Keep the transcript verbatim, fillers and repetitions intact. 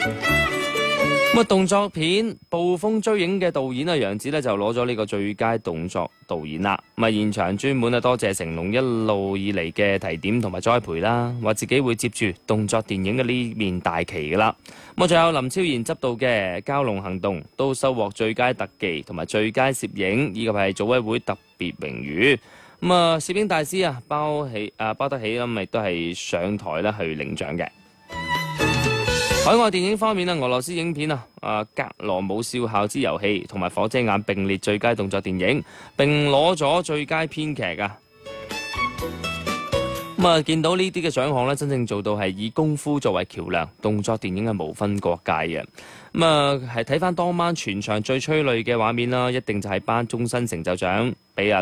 咁啊，動作片《暴風追影》嘅導演啊，楊紫呢就攞咗呢個最佳動作導演啦。咁啊，現場專門啊多謝成龍一路以嚟嘅提點同埋栽培啦，話自己會接住動作電影嘅呢面大旗噶啦。咁啊，仲有林超賢執導嘅《蛟龍行動》都收穫最佳特技同埋最佳攝影，以及係組委會特別榮譽。咁啊，攝影大師啊包起啊包得起咁，亦都係上台咧去領獎嘅。海外電影方面啊，俄羅斯影片啊，啊《格羅姆少校之遊戲》同埋《火遮眼》並列最佳動作電影，並攞咗最佳編劇啊。咁啊，見到呢啲嘅獎項咧，真正做到係以功夫作為橋梁，動作電影係無分國界嘅。咁啊，係睇翻當晚全場最催淚嘅畫面啦，一定就係頒終身成就獎俾啊